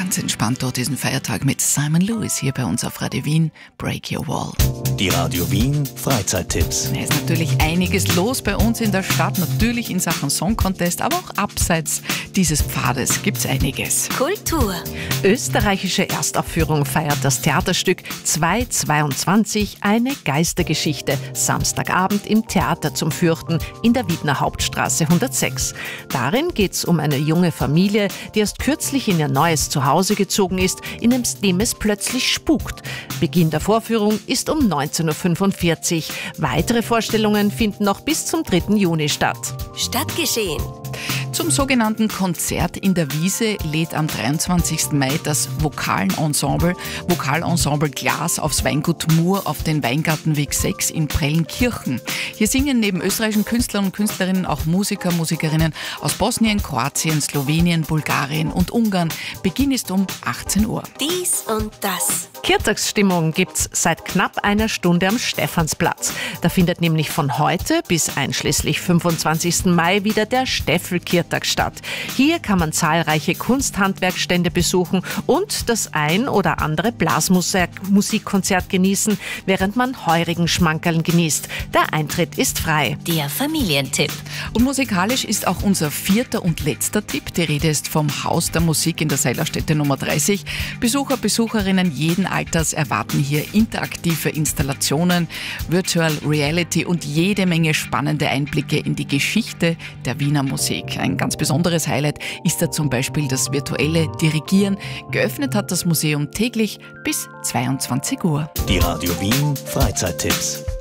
Ganz entspannt durch diesen Feiertag mit Simon Lewis hier bei uns auf Radio Wien. Break Your Wall. Die Radio Wien Freizeittipps. Es ist natürlich einiges los bei uns in der Stadt, natürlich in Sachen Song Contest, aber auch abseits dieses Pfades gibt es einiges. Kultur. Österreichische Erstaufführung feiert das Theaterstück 222, eine Geistergeschichte, Samstagabend im Theater zum Fürchten in der Wiener Hauptstraße 106. Darin geht es um eine junge Familie, die erst kürzlich in ihr neues Zuhause gezogen ist, in dem es plötzlich spukt. Beginn der Vorführung ist um 19.45 Uhr. Weitere Vorstellungen finden noch bis zum 3. Juni statt. Stadtgeschehen. Zum sogenannten Konzert in der Wiese lädt am 23. Mai das Vokalensemble Glas aufs Weingut Mur auf den Weingartenweg 6 in Prellenkirchen. Hier singen neben österreichischen Künstlern und Künstlerinnen auch Musiker, Musikerinnen aus Bosnien, Kroatien, Slowenien, Bulgarien und Ungarn. Beginn ist um 18 Uhr. Dies und das. Kirtagsstimmung gibt's seit knapp einer Stunde am Stephansplatz. Da findet nämlich von heute bis einschließlich 25. Mai wieder der Steffelkirtag statt. Hier kann man zahlreiche Kunsthandwerkstände besuchen und das ein oder andere Blasmusikkonzert genießen, während man heurigen Schmankerln genießt. Der Eintritt ist frei. Der Familientipp. Und musikalisch ist auch unser 4. und letzter Tipp. Die Rede ist vom Haus der Musik in der Seilerstätte Nummer 30. Besucher, Besucherinnen jeden Alters erwarten hier interaktive Installationen, Virtual Reality und jede Menge spannende Einblicke in die Geschichte der Wiener Musik. Ein ganz besonderes Highlight ist da zum Beispiel das virtuelle Dirigieren. Geöffnet hat das Museum täglich bis 22 Uhr. Die Radio Wien Freizeittipps.